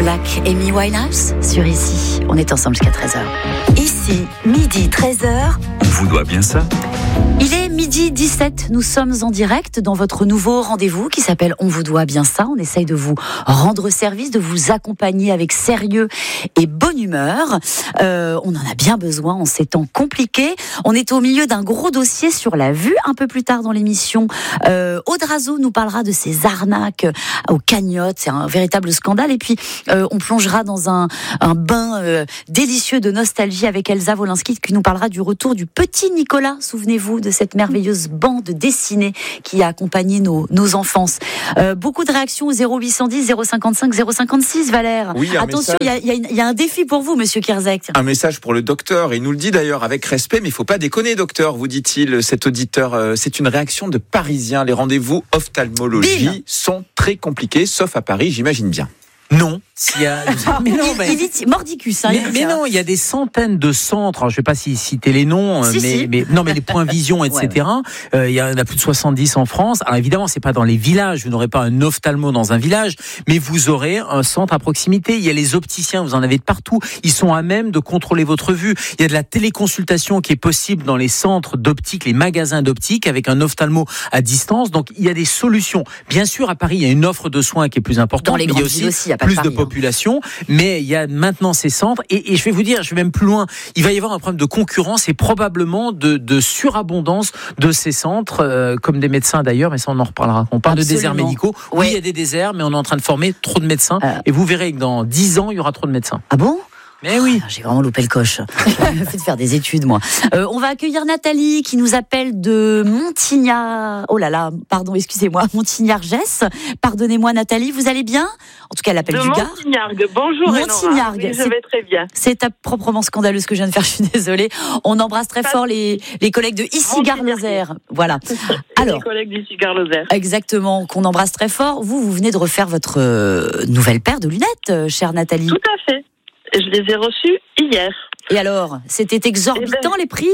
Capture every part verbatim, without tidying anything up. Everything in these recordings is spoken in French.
Black, Amy Winehouse sur Ici. On est ensemble jusqu'à treize heures. Ici, midi, treize heures. On vous doit bien ça. Il est midi dix-sept, nous sommes en direct dans votre nouveau rendez-vous qui s'appelle On vous doit bien ça. On essaye de vous rendre service, de vous accompagner avec sérieux et bonne humeur. Euh, on en a bien besoin en ces temps compliqués. On est au milieu d'un gros dossier sur la vue. Un peu plus tard dans l'émission, euh, Aude Razeau nous parlera de ces arnaques aux cagnottes. C'est un véritable scandale. Et puis, euh, on plongera dans un, un bain euh, délicieux de nostalgie avec Elsa Wolinski qui nous parlera du retour du petit Nicolas. Souvenez-vous de cette merveilleuse bande dessinée qui a accompagné nos, nos enfances. Euh, beaucoup de réactions au zéro huit cent dix zéro cinquante-cinq zéro cinquante-six, Valère. Oui, attention, il y a, y, a y a un défi pour vous, monsieur Kierzek. Un message pour le docteur. Il nous le dit d'ailleurs avec respect, mais il ne faut pas déconner, docteur, vous dit-il, cet auditeur. Euh, c'est une réaction de Parisien. Les rendez-vous ophtalmologie Bim. sont très compliqués, sauf à Paris, j'imagine bien. Non, s'il y a... mais non, mais... il dit mordicus. Hein, mais, mais non, il y a des centaines de centres. Alors, je ne vais pas citer les noms, si, mais, si. mais non, mais les points vision, et cetera. Ouais, ouais. Euh, il y en a plus de soixante-dix en France. Alors évidemment, c'est pas dans les villages. Vous n'aurez pas un ophtalmo dans un village, mais vous aurez un centre à proximité. Il y a les opticiens, vous en avez de partout. Ils sont à même de contrôler votre vue. Il y a de la téléconsultation qui est possible dans les centres d'optique, les magasins d'optique, avec un ophtalmo à distance. Donc il y a des solutions. Bien sûr, à Paris, il y a une offre de soins qui est plus importante. Dans les mais il y a aussi, aussi il y a plus de, Paris, de population, hein. Mais il y a maintenant ces centres, et, et je vais vous dire, je vais même plus loin, il va y avoir un problème de concurrence et probablement de, de surabondance de ces centres, euh, comme des médecins d'ailleurs, mais ça on en reparlera. On parle Absolument. de déserts médicaux. Oui, ouais. Il y a des déserts, mais on est en train de former trop de médecins, euh... et vous verrez que dans dix ans, il y aura trop de médecins. Ah bon ? Mais oui. Oh, j'ai vraiment loupé le coche. J'ai fait de faire des études, moi. Euh, on va accueillir Nathalie qui nous appelle de Montignard. Oh là là, pardon, excusez-moi, Montignard-Gesse. Pardonnez-moi, Nathalie, vous allez bien ? En tout cas, elle appelle de du Gard. Montignargues. Bonjour, Montignargues. Oui, je vais très bien. C'est proprement scandaleux ce que je viens de faire, je suis désolée. On embrasse très Pas fort les, les collègues de Issy-Gare-Lozère. Voilà. Alors, les collègues d'Issy-Gare-Lozère. Exactement, qu'on embrasse très fort. Vous, vous venez de refaire votre euh, nouvelle paire de lunettes, euh, chère Nathalie. Tout à fait. Je les ai reçus hier. Et alors, c'était exorbitant eh ben, les prix ?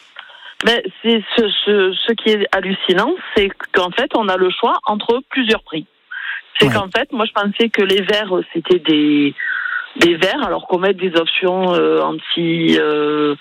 Ben, c'est ce, ce, ce qui est hallucinant, c'est qu'en fait, on a le choix entre plusieurs prix. C'est ouais. qu'en fait, moi, je pensais que les verres, c'était des, des verres, alors qu'on met des options euh, anti, euh,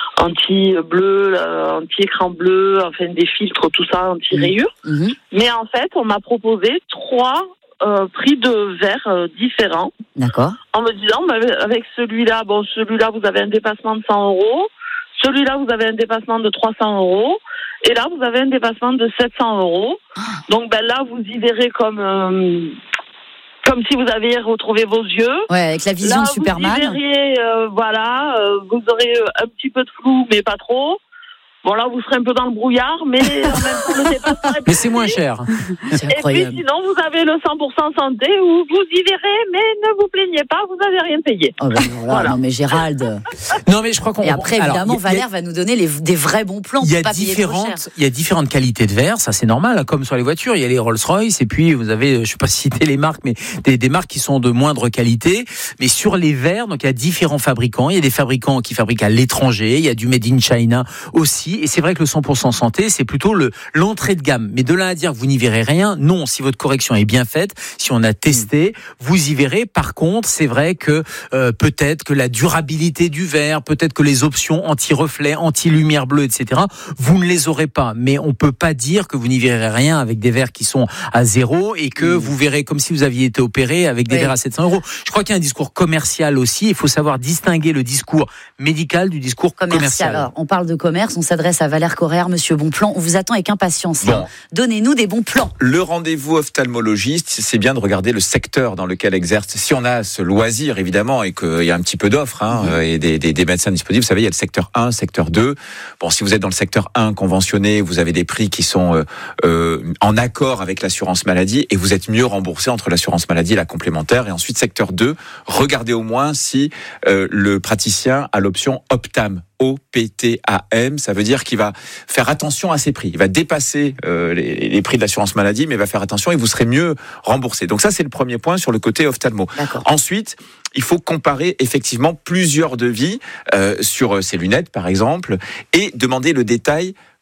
anti-bleu, euh, anti-écran bleu, enfin des filtres, tout ça, anti-rayures. Mmh. Mais en fait, on m'a proposé trois Euh, prix de verre euh, différents. D'accord. En me disant, bah, avec celui-là, bon, celui-là, vous avez un dépassement de cent euros. Celui-là, vous avez un dépassement de trois cents euros. Et là, vous avez un dépassement de sept cents euros. Ah. Donc, ben là, vous y verrez comme, euh, comme si vous aviez retrouvé vos yeux. Ouais, avec la vision là, de Superman. Vous y verriez, euh, voilà, euh, vous aurez un petit peu de flou, mais pas trop. Bon, là, vous serez un peu dans le brouillard, mais en même temps, le dépassement est Mais c'est moins cher. C'est et puis, sinon, vous avez le cent pour cent santé où vous y verrez, mais ne vous plaignez pas, vous n'avez rien payé. Oh ben voilà, voilà. Non, mais Gérald. Non, mais je crois qu'on. Et après, évidemment, alors, a, Valère va nous donner les, des vrais bons plans. Il y a pour pas différentes, il y a différentes qualités de verre, ça c'est normal, comme sur les voitures. Il y a les Rolls-Royce, et puis vous avez, je ne sais pas citer les marques, mais des, des marques qui sont de moindre qualité. Mais sur les verres, donc il y a différents fabricants. Il y a des fabricants qui fabriquent à l'étranger. Il y a du Made in China aussi. Et c'est vrai que le cent pour cent santé, c'est plutôt le, l'entrée de gamme. Mais de là à dire que vous n'y verrez rien, non, si votre correction est bien faite, si on a testé, vous y verrez. Par contre, c'est vrai que euh, peut-être que la durabilité du verre, peut-être que les options anti-reflet, anti-lumière bleue, et cetera, vous ne les aurez pas. Mais on peut pas dire que vous n'y verrez rien avec des verres qui sont à zéro et que mmh. vous verrez comme si vous aviez été opéré avec des oui. verres à sept cents euros. Je crois qu'il y a un discours commercial aussi. Il faut savoir distinguer le discours médical du discours commercial. commercial. Alors, on parle de commerce, on s'adresse à Valère Correa, Monsieur Bonplan, on vous attend avec impatience. Bon. Hein. Donnez-nous des bons plans. Le rendez-vous ophtalmologiste, c'est bien de regarder le secteur dans lequel exerce. Si on a ce loisir, évidemment, et qu'il y a un petit peu d'offres, hein, mmh. et des, des, des médecins disponibles, vous savez, il y a le secteur un, secteur deux. Bon, si vous êtes dans le secteur un conventionné, vous avez des prix qui sont euh, euh, en accord avec l'assurance maladie et vous êtes mieux remboursé entre l'assurance maladie et la complémentaire. Et ensuite, secteur deux, regardez au moins si euh, le praticien a l'option Optam. O P T A M, ça veut dire qu'il va faire attention à ses prix. Il va dépasser euh, les, les prix de l'assurance maladie, mais il va faire attention et vous serez mieux remboursé. Donc ça, c'est le premier point sur le côté ophtalmo. D'accord. Ensuite, il faut comparer effectivement plusieurs devis euh, sur ces lunettes, par exemple, et demander le détail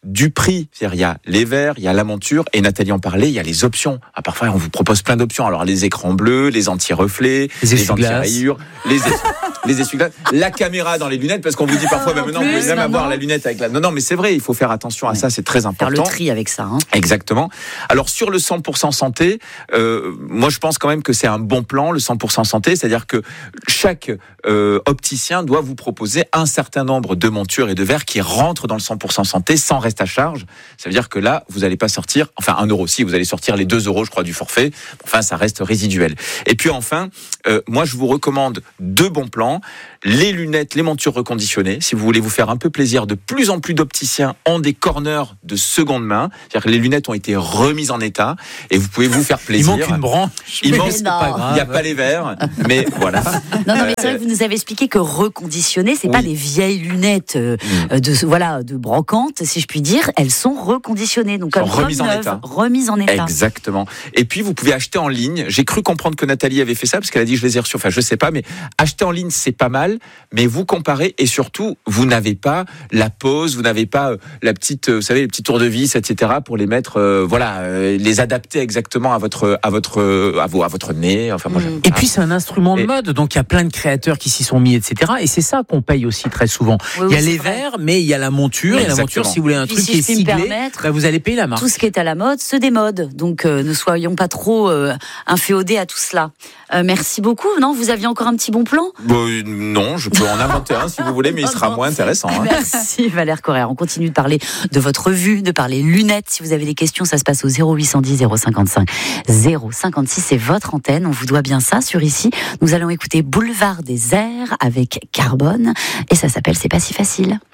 du prix. C'est-à-dire, il y a les verres, il y a la monture, et Nathalie en parlait, il y a les options. Ah, parfois, on vous propose plein d'options. Alors, les écrans bleus, les anti-reflets, les, les anti-rayures, les, es- les essuie-glaces, la caméra dans les lunettes, parce qu'on vous dit parfois, bah, maintenant, vous pouvez même non, avoir non. la lunette avec la... Non, non, mais c'est vrai, il faut faire attention à ça, c'est très important. Faire le tri avec ça. Hein. Exactement. Alors, sur le cent pour cent santé, euh, moi, je pense quand même que c'est un bon plan, le cent pour cent santé, c'est-à-dire que chaque euh, opticien doit vous proposer un certain nombre de montures et de verres qui rentrent dans le cent pour cent santé sans reste à charge. Ça veut dire que là, vous n'allez pas sortir, enfin un euro, si vous allez sortir les deux euros, je crois, du forfait. Enfin, ça reste résiduel. Et puis enfin, euh, moi, je vous recommande deux bons plans. Les lunettes, les montures reconditionnées. Si vous voulez vous faire un peu plaisir, de plus en plus d'opticiens ont des corners de seconde main. C'est-à-dire que les lunettes ont été remises en état et vous pouvez vous faire plaisir. Il manque une branche. Il manque, il n'y a pas les verres, mais voilà. Non, non, mais c'est vrai que vous nous avez expliqué que reconditionner, c'est oui. pas des vieilles lunettes euh, mmh. de voilà de brocante, si je puis dire. Elles sont reconditionnées, donc comme remises en neuves, état. Remises en état. Exactement. Et puis vous pouvez acheter en ligne. J'ai cru comprendre que Nathalie avait fait ça parce qu'elle a dit je les ai reçus. Enfin, je sais pas, mais acheter en ligne c'est pas mal. Mais vous comparez et surtout vous n'avez pas la pose, vous n'avez pas euh, la petite, euh, vous savez, les petits tours de vis, et cetera pour les mettre, euh, voilà, euh, les adapter exactement à votre, à votre, euh, à, vos, à votre nez. Enfin, moi, mmh. Et puis c'est un instrument de et... mode, donc il y a plein de créateurs qui s'y sont mis, et cetera. Et c'est ça qu'on paye aussi très souvent. Oui, il y a oui, les verres, mais il y a la monture. Oui, et la monture, si vous voulez un truc si qui est siglé, bah, vous allez payer la marque. Tout ce qui est à la mode se démode. Donc euh, ne soyons pas trop euh, inféodés à tout cela. Euh, merci beaucoup. Non, vous aviez encore un petit bon plan ? Bon, non, je peux en inventer un si vous voulez, mais il sera moins intéressant. Hein. Merci Valère Correa. On continue de parler de votre vue, de parler lunettes. Si vous avez des questions, ça se passe au zéro huit cent dix zéro cinquante-cinq zéro cinquante-six. C'est votre antenne. On vous doit bien ça sur ici. Nous allons écouter Boulevard des airs avec Carbone et ça s'appelle C'est pas si facile.